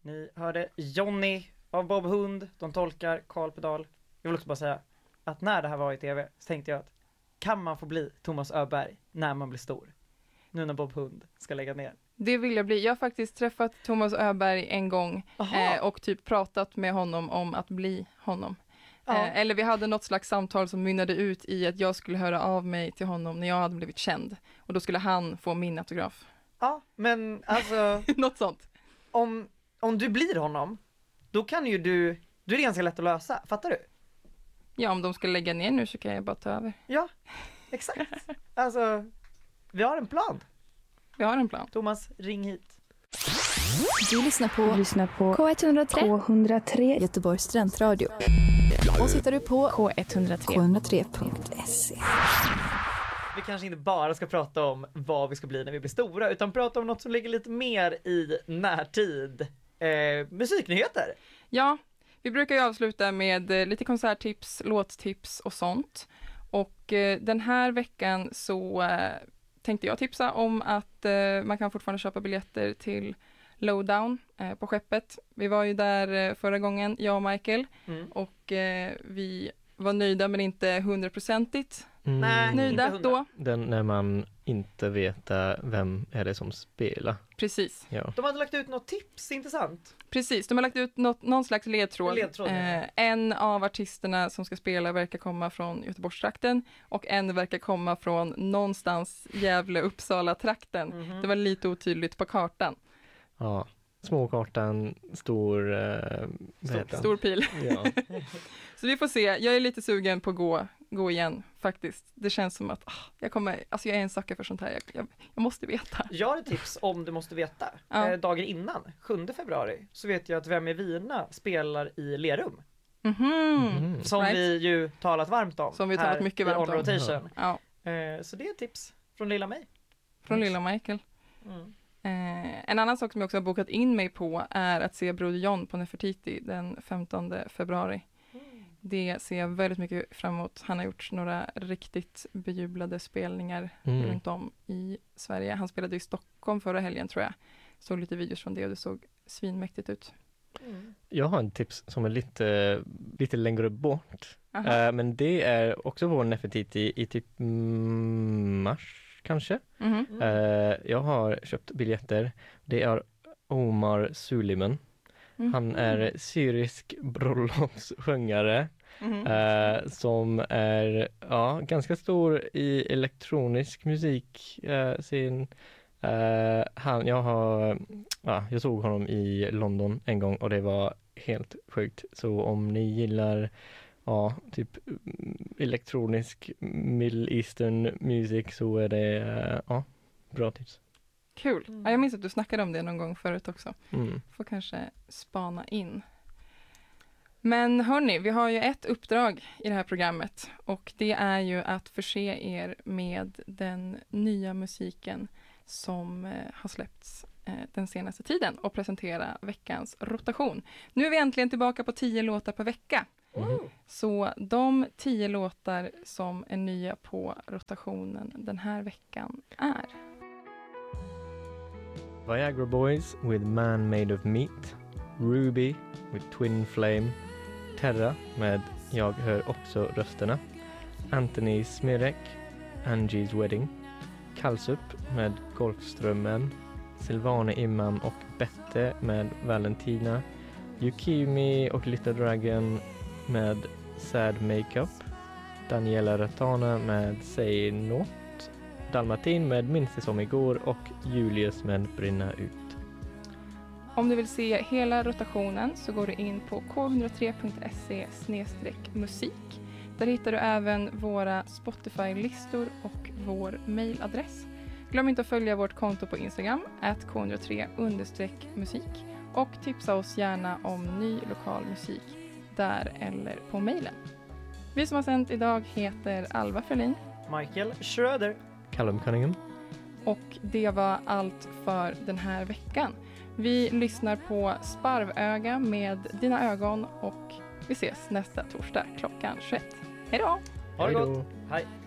Ni hörde Johnny av Bob Hund. De tolkar Karl Pedal. Jag vill också bara säga att när det här var i tv så tänkte jag att kan man få bli Thomas Öberg när man blir stor? Nu när Bob Hund ska lägga ner. Det vill jag bli. Jag har faktiskt träffat Thomas Öberg en gång och typ pratat med honom om att bli honom. Eller vi hade något slags samtal som mynnade ut i att jag skulle höra av mig till honom när jag hade blivit känd. Och då skulle han få min autograf. Ja, men alltså... något sånt. Om du blir honom, då kan ju du är det ganska lätt att lösa. Fattar du? Ja, om de ska lägga ner nu så kan jag bara ta över. Ja, exakt. Alltså, vi har en plan. Vi har en plan. Thomas, ring hit. Du lyssnar på K103 Göteborgs studentradio. Och sitter du på K103.se. Vi kanske inte bara ska prata om vad vi ska bli när vi blir stora, utan prata om något som ligger lite mer i närtid. Musiknyheter. Ja, vi brukar ju avsluta med lite konserttips, låttips och sånt. Och den här veckan så tänkte jag tipsa om att man kan fortfarande köpa biljetter till Lowdown på Skeppet. Vi var ju där förra gången, jag och Michael. Och vi var nöjda men inte 100%igt nöjda då. Den när man inte vet vem är det som spelar. Precis. Ja. De hade lagt ut något tips, intressant. Precis, de har lagt ut någon slags ledtråd. Ja. En av artisterna som ska spela verkar komma från Göteborgstrakten och en verkar komma från någonstans Gävle-Uppsala-trakten. Det var lite otydligt på kartan. Ja, småkartan, stor pil. Ja. Så vi får se. Jag är lite sugen på att gå igen faktiskt. Det känns som att jag är en sucker för sånt här. Jag måste veta. Jag har ett tips om du måste veta. Dagen innan, 7 februari, så vet jag att Vem är Vina spelar i Lerum. Som vi ju talat varmt om. Som vi talat mycket varmt om. Rotation. Ja. Så det är ett tips från lilla mig. Från lilla Michael. En annan sak som jag också har bokat in mig på är att se Broder John på Nefertiti den 15 februari. Det ser jag väldigt mycket fram emot. Han har gjort några riktigt bejublade spelningar runt om i Sverige. Han spelade i Stockholm förra helgen tror jag. Såg lite videos från det och det såg svinmäktigt ut. Jag har en tips som är lite längre bort. Men det är också på Nefertiti i typ mars kanske. Jag har köpt biljetter. Det är Omar Suleiman. Han är syrisk bröllopssjungare som är ganska stor i elektronisk musik scen. Jag såg honom i London en gång och det var helt sjukt. Så om ni gillar typ elektronisk Middle Eastern music så är det bra tips. Kul. Ja, jag minns att du snackade om det någon gång förut också. Får kanske spana in. Men hörni, vi har ju ett uppdrag i det här programmet och det är ju att förse er med den nya musiken som har släppts den senaste tiden och presentera veckans rotation. Nu är vi äntligen tillbaka på 10 låtar per vecka. Så de 10 låtar som är nya på rotationen den här veckan är Viagra Boys with Man Made of Meat, Ruby with Twin Flame, Terra med Jag hör också rösterna, Anthony Smirek, Angie's Wedding, Kalsup med Golfströmmen, Silvane Imam och Bette med Valentina, Yukimi och Little Dragon med Sad Makeup, Daniela Ratana med Say Not, Dalmatin med Minns det som igår och Julius med Brinna ut. Om du vill se hela rotationen så går du in på k103.se/musik. Där hittar du även våra Spotify-listor och vår mailadress. Glöm inte att följa vårt konto på Instagram @k103_musik och tipsa oss gärna om ny lokal musik där eller på mejlen. Vi som har sänt idag heter Alva Ferlin, Michael Schröder, Callum Cunningham. och det var allt för den här veckan. Vi lyssnar på Sparvöga med Dina ögon och vi ses nästa torsdag klockan 21. Hej då! Ha det gott! Hej!